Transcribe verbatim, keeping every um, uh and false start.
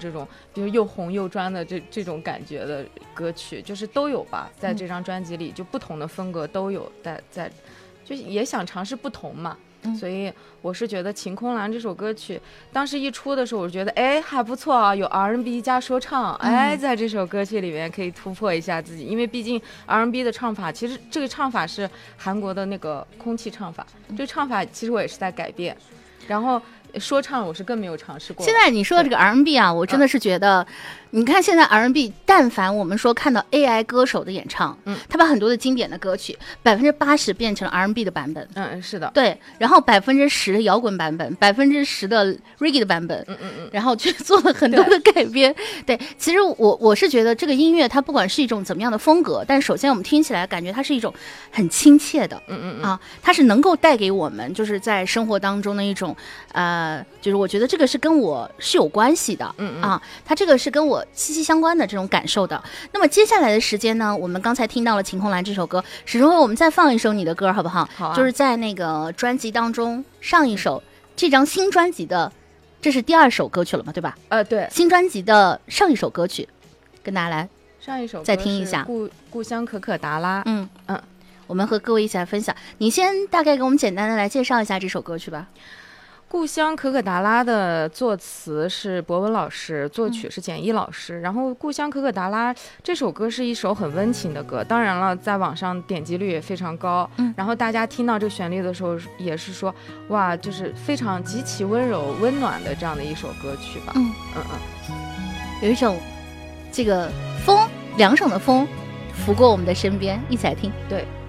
这种比如又红又专的这这种感觉的歌曲，就是都有吧，在这张专辑里就不同的风格都有在在，就也想尝试不同嘛。嗯、所以我是觉得《晴空蓝》这首歌曲当时一出的时候，我觉得哎还不错啊，有 R and B 加说唱，哎，在这首歌曲里面可以突破一下自己，因为毕竟 R and B 的唱法，其实这个唱法是韩国的那个空气唱法，这个唱法其实我也是在改变，然后说唱我是更没有尝试过。 现在你说的这个 R and B 啊，我真的是觉得，你看现在 R and B， 但凡我们说看到 A I 歌手的演唱，嗯，他把很多的经典的歌曲百分之八十变成了 R and B 的版本， 嗯，是的， 对，然后百分之十的摇滚版本，百分之十的 Reggae 的版本，嗯嗯嗯，然后去做了很多的改编。对，对其实我我是觉得这个音乐它不管是一种怎么样的风格，但首先我们听起来感觉它是一种很亲切的，嗯嗯嗯啊，它是能够带给我们就是在生活当中的一种呃，就是我觉得这个是跟我是有关系的，嗯嗯啊，它这个是跟我息息相关的这种感受的。那么接下来的时间呢，我们刚才听到了《晴空蓝》这首歌，史忠辉，我们再放一首你的歌好不好？ 好、啊， 就是在那个专辑当中上一首，这张新专辑的，这是第二首歌曲了嘛，对吧？ 呃，对， 新专辑的上一首歌曲，跟大家来上一首再听一下。 故故乡可可达拉， 嗯嗯，我们和各位一起来分享。你先大概给我们简单的来介绍一下这首歌曲吧。 故乡可可达拉的作词是博文老师，作曲是简一老师、嗯、然后故乡可可达拉这首歌是一首很温情的歌，当然了在网上点击率也非常高、嗯、然后大家听到这个旋律的时候也是说哇，就是非常极其温柔温暖的这样的一首歌曲吧。嗯嗯嗯， 有一种这个风凉爽的风拂过我们的身边，一起来听。 对。